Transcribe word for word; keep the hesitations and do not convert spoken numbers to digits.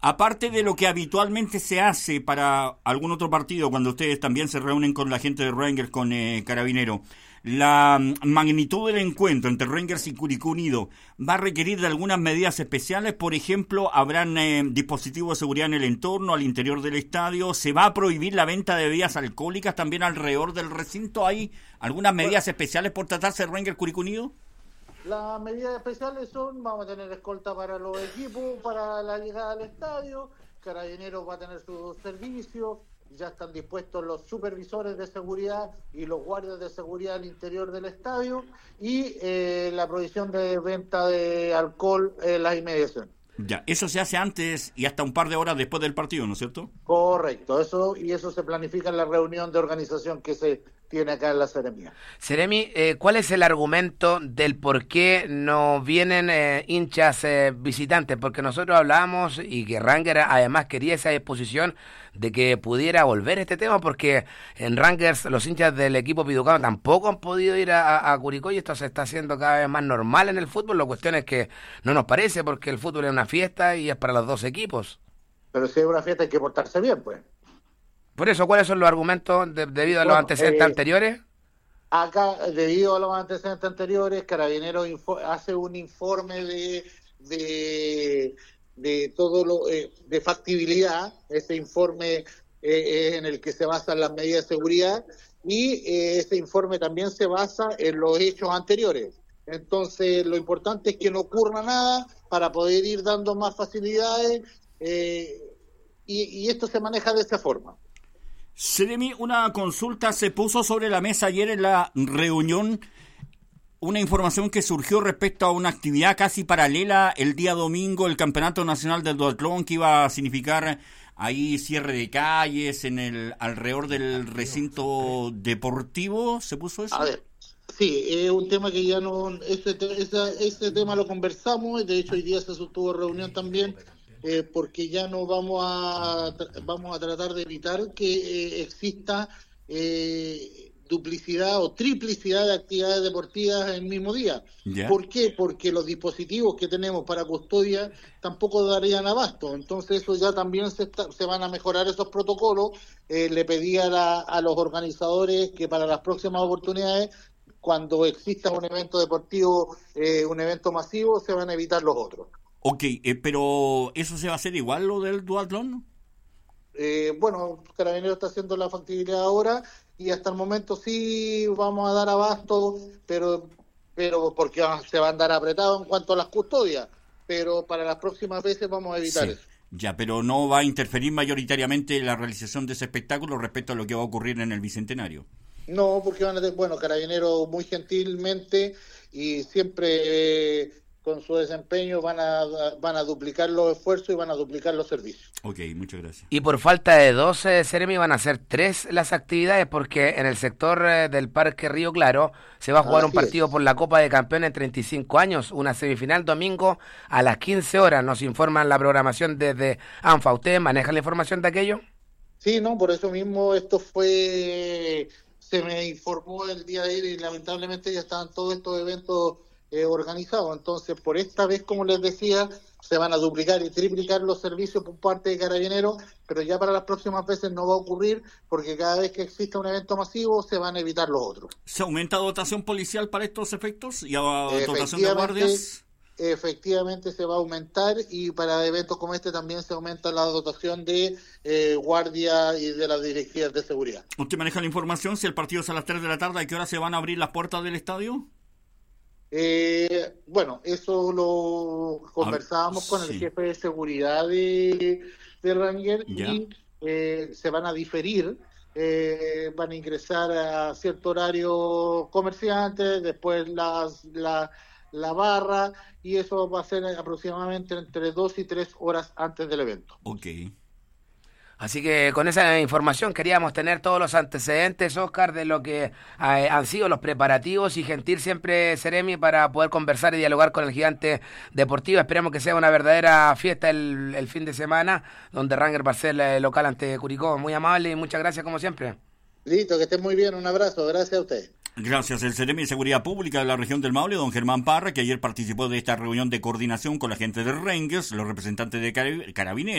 Aparte de lo que habitualmente se hace para algún otro partido, cuando ustedes también se reúnen con la gente de Rangers, con eh, Carabinero, la magnitud del encuentro entre Rangers y Curicó Unido va a requerir de algunas medidas especiales. Por ejemplo, habrán eh, dispositivos de seguridad en el entorno, al interior del estadio. ¿Se va a prohibir la venta de bebidas alcohólicas también alrededor del recinto? ¿Hay algunas medidas especiales por tratarse de Rangers Curicó Unido? Las medidas especiales son, vamos a tener escolta para los equipos, para la llegada al estadio, Carabineros va a tener su servicio, ya están dispuestos los supervisores de seguridad y los guardias de seguridad al interior del estadio, y eh, la prohibición de venta de alcohol en las inmediaciones. Ya, eso se hace antes y hasta un par de horas después del partido, ¿no es cierto? Correcto, eso y eso se planifica en la reunión de organización que se tiene acá en la Seremía. Seremi, eh, ¿cuál es el argumento del por qué no vienen eh, hinchas eh, visitantes? Porque nosotros hablábamos y que Rangers además quería esa disposición de que pudiera volver este tema, porque en Rangers los hinchas del equipo piducano tampoco han podido ir a, a Curicó, y esto se está haciendo cada vez más normal en el fútbol. La cuestión es que no nos parece, porque el fútbol es una fiesta y es para los dos equipos. Pero si es una fiesta hay que portarse bien, pues. Por eso, ¿cuáles son los argumentos de, debido a bueno, los antecedentes eh, anteriores? Acá, debido a los antecedentes anteriores, Carabineros info- hace un informe de de, de todo lo eh, de factibilidad. Ese informe eh, es en el que se basan las medidas de seguridad, y eh, ese informe también se basa en los hechos anteriores. Entonces, lo importante es que no ocurra nada para poder ir dando más facilidades, eh, y, y esto se maneja de esa forma. Seremi, una consulta se puso sobre la mesa ayer en la reunión, una información que surgió respecto a una actividad casi paralela el día domingo, el Campeonato Nacional del Duatlón, que iba a significar ahí cierre de calles en el alrededor del recinto deportivo. ¿Se puso eso? A ver, sí, es un tema que ya no, ese, ese, ese tema lo conversamos, de hecho hoy día se sostuvo reunión también. Eh, porque ya no vamos a vamos a tratar de evitar que eh, exista eh, duplicidad o triplicidad de actividades deportivas en el mismo día. ¿Ya? ¿Por qué? Porque los dispositivos que tenemos para custodia tampoco darían abasto. Entonces eso ya también se, está, se van a mejorar esos protocolos. Eh, le pedí a, la, a los organizadores que para las próximas oportunidades, cuando exista un evento deportivo, eh, un evento masivo, se van a evitar los otros. Ok, eh, pero ¿eso se va a hacer igual lo del duatlón? Eh, bueno, Carabineros está haciendo la factibilidad ahora, y hasta el momento sí vamos a dar abasto, pero pero porque se va a andar apretado en cuanto a las custodias, pero para las próximas veces vamos a evitar Sí. eso. Ya, pero no va a interferir mayoritariamente la realización de ese espectáculo respecto a lo que va a ocurrir en el Bicentenario. No, porque van a tener, bueno, Carabineros muy gentilmente y siempre eh, con su desempeño van a van a duplicar los esfuerzos y van a duplicar los servicios. Ok, muchas gracias. Y por falta de doce, Seremi, van a ser tres las actividades, porque en el sector eh, del Parque Río Claro se va a jugar Así un partido es. por la Copa de Campeones en treinta y cinco años, una semifinal domingo a las quince horas. Nos informan la programación desde ANFA. ¿Ustedes manejan la información de aquello? Sí, no, por eso mismo esto fue, se me informó el día de ayer y lamentablemente ya estaban todos estos eventos eh, organizados. Entonces, por esta vez, como les decía, se van a duplicar y triplicar los servicios por parte de Carabineros, pero ya para las próximas veces no va a ocurrir, porque cada vez que exista un evento masivo se van a evitar los otros. ¿Se aumenta dotación policial para estos efectos y a dotación de guardias? Efectivamente se va a aumentar, y para eventos como este también se aumenta la dotación de eh, guardia y de las directivas de seguridad. ¿Usted maneja la información si el partido es a las tres de la tarde? ¿A qué hora se van a abrir las puertas del estadio? Eh, bueno, eso lo conversábamos con sí. el jefe de seguridad de, de Rangers, Ya. y eh, se van a diferir. Eh, van a ingresar a cierto horario comerciantes, después las, la, la barra, y eso va a ser aproximadamente entre dos y tres horas antes del evento. Ok. Así que con esa información queríamos tener todos los antecedentes, Oscar, de lo que eh, han sido los preparativos, y gentil siempre, Seremi, para poder conversar y dialogar con el gigante deportivo. Esperamos que sea una verdadera fiesta el, el fin de semana, donde Rangers va a ser eh, local ante Curicó. Muy amable y muchas gracias como siempre. Listo, que estén muy bien, un abrazo, gracias a usted. Gracias. El Seremi de Seguridad Pública de la región del Maule, don Germán Parra, que ayer participó de esta reunión de coordinación con la gente de Rangers, los representantes de Carabineros.